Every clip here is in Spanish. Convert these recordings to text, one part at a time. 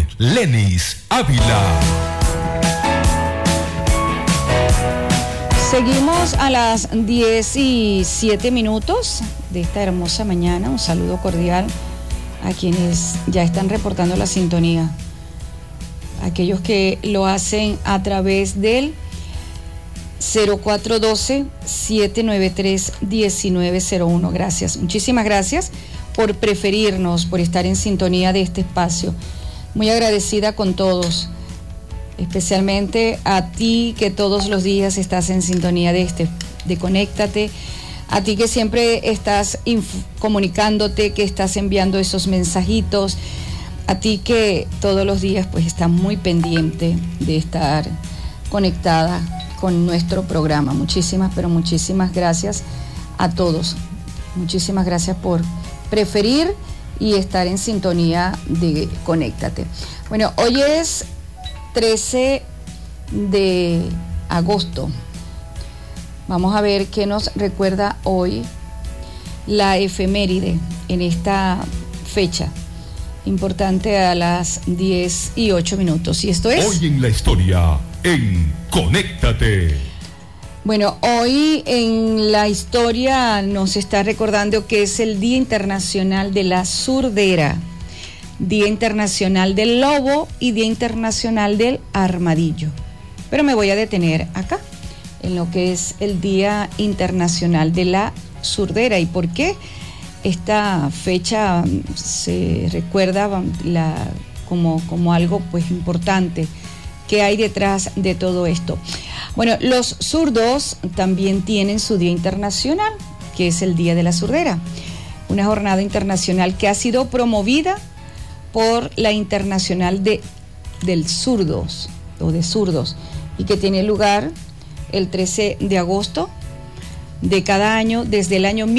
Lenis Ávila. Seguimos a las 17 de esta hermosa mañana. Un saludo cordial a quienes ya están reportando la sintonía. Aquellos que lo hacen a través del 0412-793-1901. Gracias, muchísimas gracias por preferirnos, por estar en sintonía de este espacio. Muy agradecida con todos, especialmente a ti que todos los días estás en sintonía de Conéctate, a ti que siempre estás comunicándote, que estás enviando esos mensajitos, a ti que todos los días pues estás muy pendiente de estar conectada con nuestro programa. Muchísimas, pero muchísimas gracias a todos. Muchísimas gracias por preferir y estar en sintonía de Conéctate. Bueno, hoy es 13 de agosto. Vamos a ver qué nos recuerda hoy la efeméride en esta fecha importante a las 10:08. Y esto es Hoy en la historia en Conéctate. Bueno, hoy en la historia nos está recordando que es el Día Internacional de la Surdera, Día Internacional del Lobo y Día Internacional del Armadillo. Pero me voy a detener acá, en lo que es el Día Internacional de la Surdera. ¿Y por qué esta fecha se recuerda como algo pues importante que hay detrás de todo esto? Bueno, los zurdos también tienen su Día Internacional, que es el Día de la Surdera, una jornada internacional que ha sido promovida por la Internacional del Zurdos o de Zurdos y que tiene lugar el 13 de agosto de cada año. Desde el año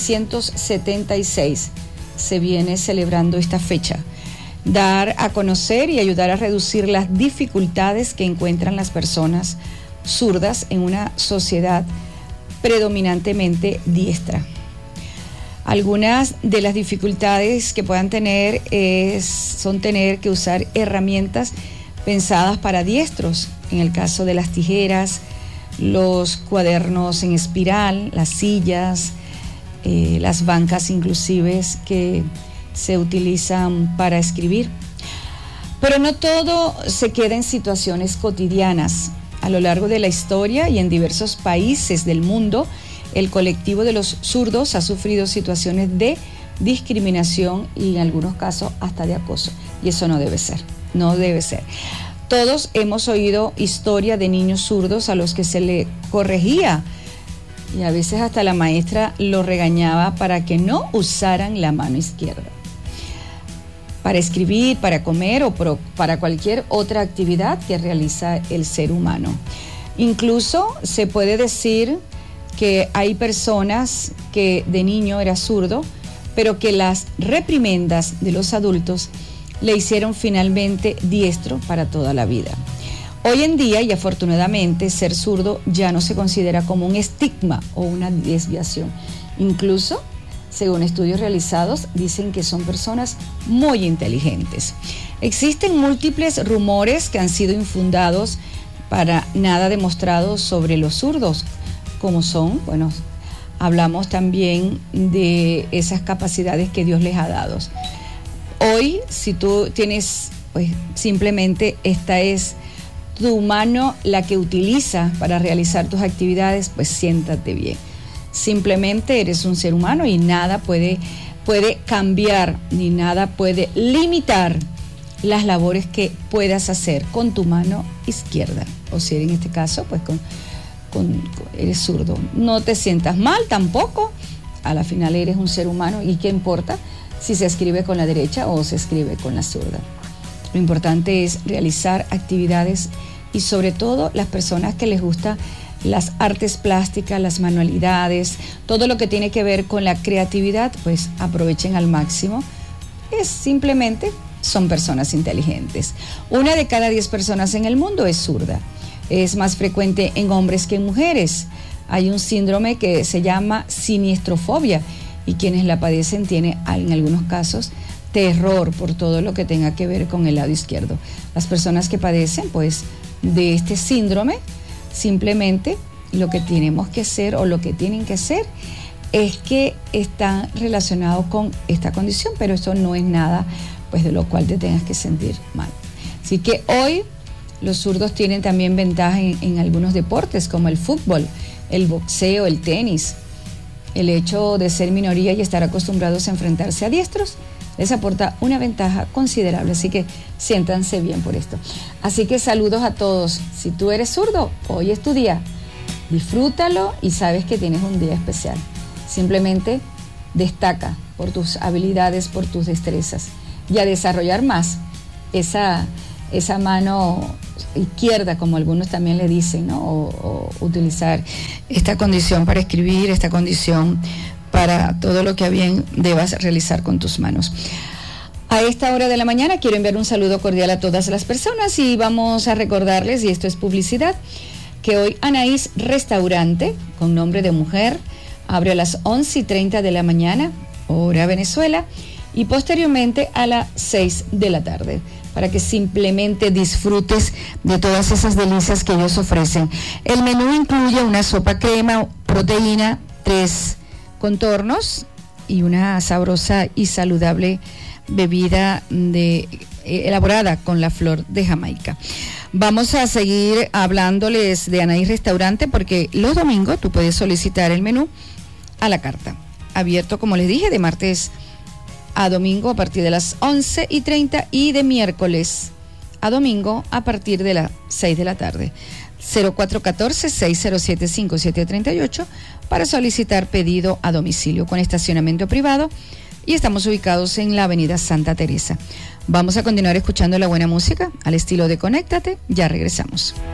1976 se viene celebrando esta fecha. Dar a conocer y ayudar a reducir las dificultades que encuentran las personas zurdas en una sociedad predominantemente diestra. Algunas de las dificultades que puedan tener son tener que usar herramientas pensadas para diestros, en el caso de las tijeras, los cuadernos en espiral, las sillas, las bancas inclusive que se utilizan para escribir. Pero no todo se queda en situaciones cotidianas. A lo largo de la historia y en diversos países del mundo, el colectivo de los zurdos ha sufrido situaciones de discriminación y en algunos casos hasta de acoso. Y eso no debe ser, no debe ser. Todos hemos oído historia de niños zurdos a los que se le corregía y a veces hasta la maestra lo regañaba para que no usaran la mano izquierda para escribir, para comer o para cualquier otra actividad que realiza el ser humano. Incluso se puede decir que hay personas que de niño era zurdo, pero que las reprimendas de los adultos le hicieron finalmente diestro para toda la vida. Hoy en día, y afortunadamente, ser zurdo ya no se considera como un estigma o una desviación. Incluso, según estudios realizados, dicen que son personas muy inteligentes. Existen múltiples rumores que han sido infundados para nada demostrados sobre los zurdos, como son, bueno, hablamos también de esas capacidades que Dios les ha dado. Hoy, si tú tienes, pues simplemente esta es tu mano la que utilizas para realizar tus actividades, pues siéntate bien. Simplemente eres un ser humano y nada puede cambiar ni nada puede limitar las labores que puedas hacer con tu mano izquierda. O si en este caso, pues eres zurdo. No te sientas mal tampoco. A la final eres un ser humano y ¿qué importa si se escribe con la derecha o se escribe con la zurda? Lo importante es realizar actividades y sobre todo las personas que les gusta las artes plásticas, las manualidades, todo lo que tiene que ver con la creatividad, pues aprovechen al máximo. Simplemente son personas inteligentes. 1 de cada 10 personas en el mundo es zurda. Es más frecuente en hombres que en mujeres. Hay un síndrome que se llama siniestrofobia y quienes la padecen tienen en algunos casos terror por todo lo que tenga que ver con el lado izquierdo. Las personas que padecen pues de este síndrome, simplemente lo que tenemos que hacer o lo que tienen que hacer es que están relacionados con esta condición, pero eso no es nada pues de lo cual te tengas que sentir mal. Así que hoy los zurdos tienen también ventaja en algunos deportes como el fútbol, el boxeo, el tenis. El hecho de ser minoría y estar acostumbrados a enfrentarse a diestros les aporta una ventaja considerable, así que siéntanse bien por esto. Así que saludos a todos. Si tú eres zurdo, hoy es tu día. Disfrútalo y sabes que tienes un día especial. Simplemente destaca por tus habilidades, por tus destrezas y a desarrollar más esa mano izquierda, como algunos también le dicen, ¿no? O utilizar esta condición para escribir, esta condición para todo lo que a bien debas realizar con tus manos. A esta hora de la mañana quiero enviar un saludo cordial a todas las personas y vamos a recordarles, y esto es publicidad, que hoy Anaís Restaurante, con nombre de mujer, abre a las 11:30 de la mañana, hora Venezuela, y posteriormente a las 6 de la tarde, para que simplemente disfrutes de todas esas delicias que ellos ofrecen. El menú incluye una sopa crema, proteína, 3 contornos y una sabrosa y saludable bebida elaborada con la flor de Jamaica. Vamos a seguir hablándoles de Anaís Restaurante porque los domingos tú puedes solicitar el menú a la carta. Abierto, como les dije, de martes a domingo a partir de las 11:30 y de miércoles a domingo a partir de las 6 de la tarde. 0414-607-5738 para solicitar pedido a domicilio con estacionamiento privado y estamos ubicados en la avenida Santa Teresa. Vamos a continuar escuchando la buena música al estilo de Conéctate, ya regresamos.